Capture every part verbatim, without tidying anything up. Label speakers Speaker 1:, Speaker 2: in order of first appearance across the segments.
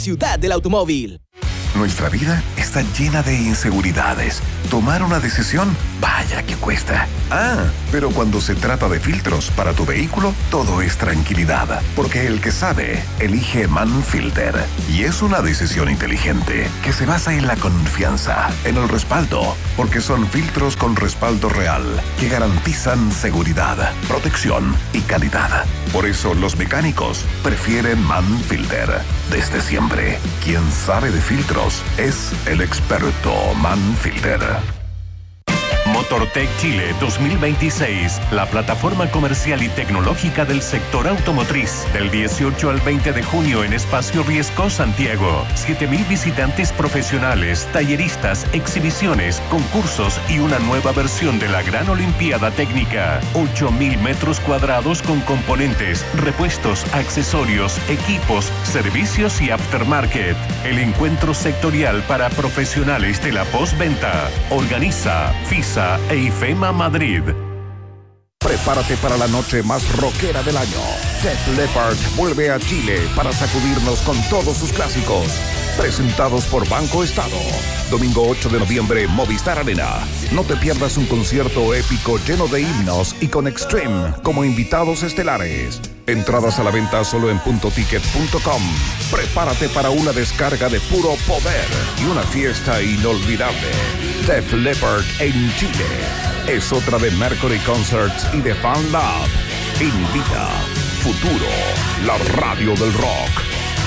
Speaker 1: Ciudad del Automóvil.
Speaker 2: Nuestra vida está llena de inseguridades. Tomar una decisión, vaya que cuesta. Ah, pero cuando se trata de filtros para tu vehículo, todo es tranquilidad. Porque el que sabe, elige Manfilter. Y es una decisión inteligente que se basa en la confianza, en el respaldo. Porque son filtros con respaldo real que garantizan seguridad, protección y calidad. Por eso los mecánicos prefieren Manfilter. Desde siempre, quien sabe de filtros es el experto Manfilter.
Speaker 3: Motortech Chile dos mil veintiséis, la plataforma comercial y tecnológica del sector automotriz. Del dieciocho al veinte de junio en Espacio Riesco, Santiago. siete mil visitantes profesionales, talleristas, exhibiciones, concursos y una nueva versión de la Gran Olimpiada Técnica. ocho mil metros cuadrados con componentes, repuestos, accesorios, equipos, servicios y aftermarket. El encuentro sectorial para profesionales de la postventa. Organiza FISA e IFEMA Madrid.
Speaker 4: Prepárate para la noche más rockera del año. Def Leppard vuelve a Chile para sacudirnos con todos sus clásicos. Presentados por Banco Estado. Domingo ocho de noviembre, Movistar Arena. No te pierdas un concierto épico lleno de himnos y con Extreme como invitados estelares. Entradas a la venta solo en punto ticket punto com. Prepárate para una descarga de puro poder y una fiesta inolvidable. Def Leppard en Chile. Es otra de Mercury Concerts y de Fan Lab. Invita Futuro, la radio del rock.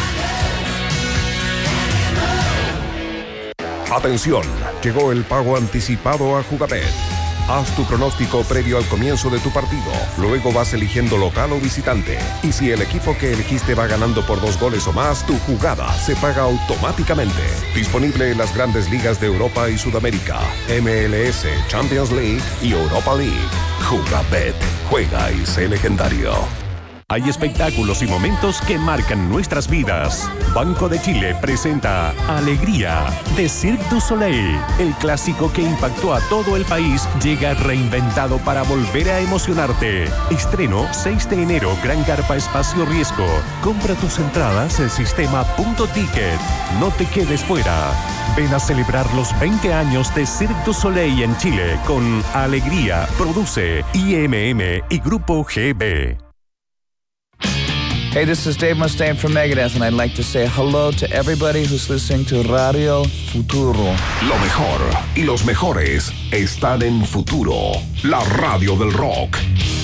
Speaker 4: Atención, llegó el pago anticipado a Jugabet. Haz tu pronóstico previo al comienzo de tu partido. Luego vas eligiendo local o visitante. Y si el equipo que elegiste va ganando por dos goles o más, tu jugada se paga automáticamente. Disponible en las grandes ligas de Europa y Sudamérica, M L S, Champions League y Europa League. Jugabet. Juega y sé legendario.
Speaker 3: Hay espectáculos y momentos que marcan nuestras vidas. Banco de Chile presenta Alegría de Cirque du Soleil. El clásico que impactó a todo el país llega reinventado para volver a emocionarte. Estreno seis de enero, Gran Carpa Espacio Riesgo. Compra tus entradas en sistema punto ticket. No te quedes fuera. Ven a celebrar los veinte años de Cirque du Soleil en Chile con Alegría. Produce I M M y Grupo G B.
Speaker 5: Hey, this is Dave Mustaine from Megadeth, and I'd like to say hello to everybody who's listening to Radio Futuro.
Speaker 2: Lo mejor y los mejores están en Futuro, la radio del rock.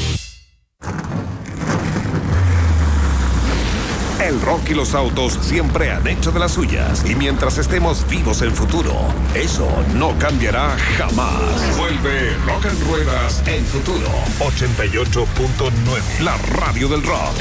Speaker 2: El rock y los autos siempre han hecho de las suyas. Y mientras estemos vivos en Futuro, eso no cambiará jamás. Vuelve Rock and Ruedas en Futuro. ochenta y ocho punto nueve. La radio del rock.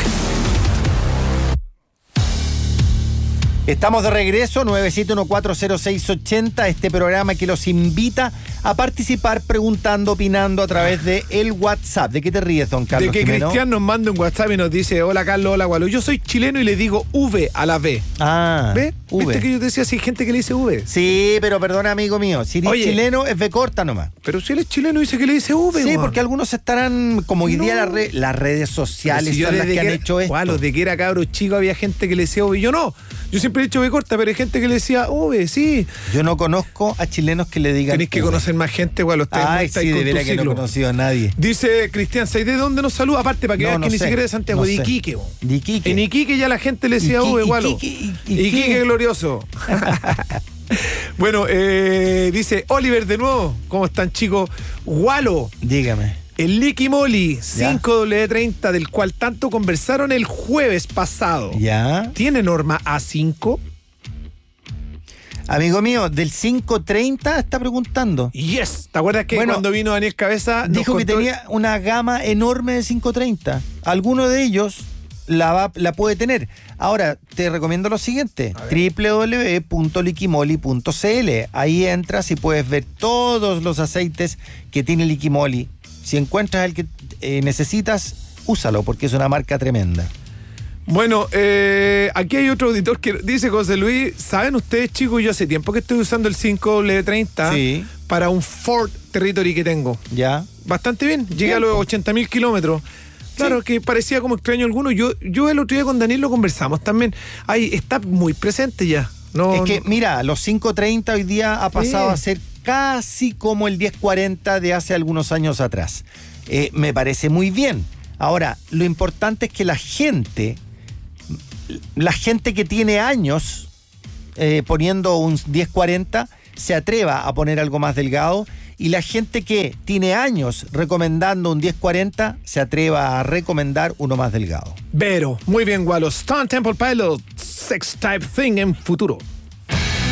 Speaker 6: Estamos de regreso, nueve siete uno cuatro cero seis ocho cero, este programa que los invita a participar preguntando, opinando a través de el WhatsApp. ¿De qué te ríes, don Carlos?
Speaker 7: De que
Speaker 6: Jimeno?
Speaker 7: Cristian nos manda un WhatsApp y nos dice: hola Carlos, hola Gualo. Yo soy chileno y le digo V a la B.
Speaker 6: Ah,
Speaker 7: ¿Ves?
Speaker 6: V.
Speaker 7: ¿Viste que yo te decía si hay gente que le dice V?
Speaker 6: Sí, pero perdona, amigo mío, si eres
Speaker 7: Oye,
Speaker 6: chileno es B corta nomás.
Speaker 7: Pero si él es chileno dice que le dice V,
Speaker 6: Sí,
Speaker 7: man.
Speaker 6: porque algunos estarán, como hoy día
Speaker 7: No.
Speaker 6: las, re- las redes sociales
Speaker 7: Si yo
Speaker 6: son las
Speaker 7: desde
Speaker 6: que han
Speaker 7: era-
Speaker 6: hecho esto.
Speaker 7: Gualo, de que era cabro chico había gente que le decía V. Yo no. Yo siempre he dicho V corta, pero hay gente que le decía V, sí.
Speaker 6: Yo no conozco a chilenos que le digan
Speaker 7: Tenés que
Speaker 6: V.
Speaker 7: conocer más gente, Gualo. Ustedes no
Speaker 6: Ay,
Speaker 7: estáis
Speaker 6: sí,
Speaker 7: con
Speaker 6: de
Speaker 7: tu
Speaker 6: veras que no he
Speaker 7: ciclo.
Speaker 6: conocido a nadie.
Speaker 7: Dice Cristian, ¿sabes de dónde nos saluda? Aparte, para que
Speaker 6: No,
Speaker 7: vean
Speaker 6: no
Speaker 7: que ni
Speaker 6: sé.
Speaker 7: siquiera de Santiago,
Speaker 6: No
Speaker 7: de
Speaker 6: sé.
Speaker 7: Iquique. bo.
Speaker 6: De Iquique.
Speaker 7: En Iquique ya la gente le decía
Speaker 6: Iqui-
Speaker 7: V, Gualo.
Speaker 6: Iquique, I-
Speaker 7: Iquique,
Speaker 6: Iquique.
Speaker 7: glorioso. Bueno, eh, dice Oliver de nuevo. ¿Cómo están, chicos? Gualo,
Speaker 6: Dígame.
Speaker 7: el Liqui Moly cinco W treinta, del cual tanto conversaron el jueves pasado.
Speaker 6: ¿Ya?
Speaker 7: ¿Tiene norma A cinco?
Speaker 6: Amigo mío, del cinco treinta está preguntando.
Speaker 7: Yes. ¿Te acuerdas que
Speaker 6: Bueno,
Speaker 7: cuando vino Daniel Cabeza nos
Speaker 6: Dijo que
Speaker 7: contó-
Speaker 6: tenía una gama enorme de cinco treinta. Alguno de ellos la, va, la puede tener. Ahora, te recomiendo lo siguiente: doble u doble u doble u punto liquimoli punto c l. Ahí entras y puedes ver todos los aceites que tiene Liquimoli. Si encuentras el que eh, necesitas, úsalo, porque es una marca tremenda.
Speaker 7: Bueno, eh, aquí hay otro auditor que dice: José Luis, ¿saben ustedes, chicos? Yo hace tiempo que estoy usando el cinco W treinta
Speaker 6: Sí.
Speaker 7: para un Ford Territory que tengo.
Speaker 6: ¿Ya?
Speaker 7: Bastante bien, llegué a los ochenta mil kilómetros. Claro, que parecía como extraño alguno. Yo, yo el otro día con Daniel lo conversamos también. Ahí está muy presente ya. No,
Speaker 6: es que,
Speaker 7: no.
Speaker 6: mira, los cinco treinta hoy día ha pasado
Speaker 7: Sí.
Speaker 6: a ser casi como el diez cuarenta de hace algunos años atrás. Eh, me parece muy bien. Ahora, lo importante es que la gente, la gente que tiene años eh, poniendo un diez cuarenta, se atreva a poner algo más delgado, y la gente que tiene años recomendando un diez cuarenta se atreva a recomendar uno más delgado.
Speaker 7: Vero, muy bien, Walo. Stone Temple Pilots, Sex Type Thing en futuro.